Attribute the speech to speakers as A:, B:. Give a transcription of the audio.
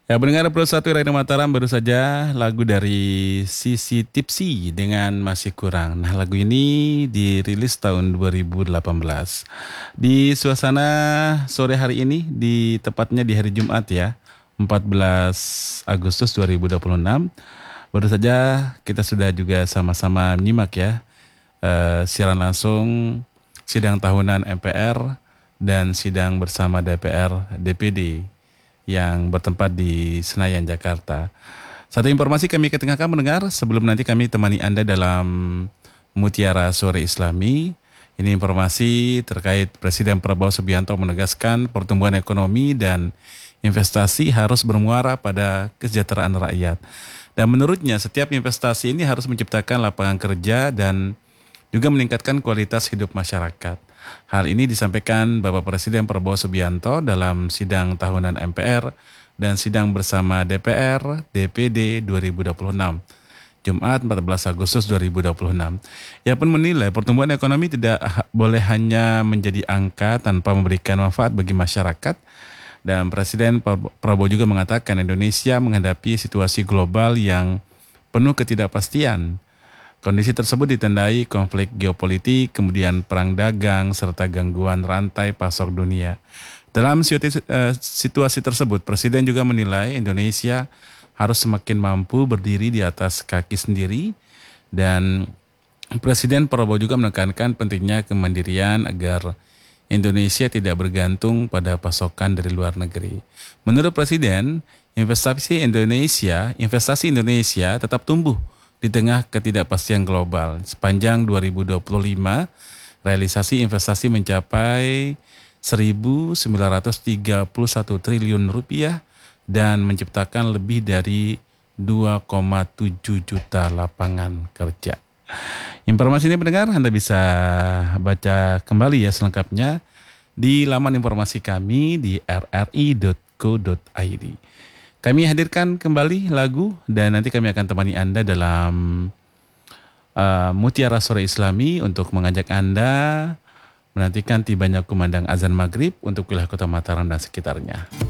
A: Ya, pendengar Pro 1 Radio Mataram, baru saja lagu dari Sisi Tipsy dengan Masih Kurang. Nah, lagu ini dirilis tahun 2018. Di suasana sore hari ini, tepatnya di hari Jumat ya, 14 Agustus 2026. Baru saja kita sudah juga sama-sama menyimak ya, siaran langsung sidang tahunan MPR dan sidang bersama DPR DPD yang bertempat di Senayan, Jakarta. Satu informasi kami ketengahkan mendengar sebelum nanti kami temani Anda dalam Mutiara Sore Islami. Ini informasi terkait Presiden Prabowo Subianto menegaskan pertumbuhan ekonomi dan investasi harus bermuara pada kesejahteraan rakyat. Dan menurutnya setiap investasi ini harus menciptakan lapangan kerja dan juga meningkatkan kualitas hidup masyarakat. Hal ini disampaikan Bapak Presiden Prabowo Subianto dalam sidang tahunan MPR dan sidang bersama DPR DPD 2026, Jumat 14 Agustus 2026. Ia pun menilai pertumbuhan ekonomi tidak boleh hanya menjadi angka tanpa memberikan manfaat bagi masyarakat. Dan Presiden Prabowo juga mengatakan Indonesia menghadapi situasi global yang penuh ketidakpastian. Kondisi tersebut ditandai konflik geopolitik, kemudian perang dagang, serta gangguan rantai pasok dunia. Dalam situasi tersebut, Presiden juga menilai Indonesia harus semakin mampu berdiri di atas kaki sendiri. Dan Presiden Prabowo juga menekankan pentingnya kemandirian agar Indonesia tidak bergantung pada pasokan dari luar negeri. Menurut Presiden, investasi Indonesia tetap tumbuh di tengah ketidakpastian global. Sepanjang 2025, realisasi investasi mencapai 1.931 triliun rupiah dan menciptakan lebih dari 2,7 juta lapangan kerja. Informasi ini pendengar Anda bisa baca kembali ya selengkapnya di laman informasi kami di rri.co.id. Kami hadirkan kembali lagu dan nanti kami akan temani Anda dalam Mutiara Sore Islami untuk mengajak Anda menantikan tibanya kumandang azan maghrib untuk wilayah Kota Mataram dan sekitarnya.